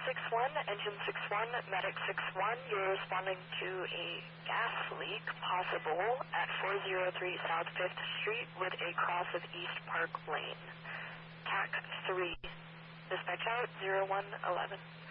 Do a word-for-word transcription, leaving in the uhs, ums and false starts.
six one, engine six one, medic six one, you're responding to a gas leak possible at four oh three South fifth Street with a cross of East Park Lane. C A C three, dispatch out zero one eleven.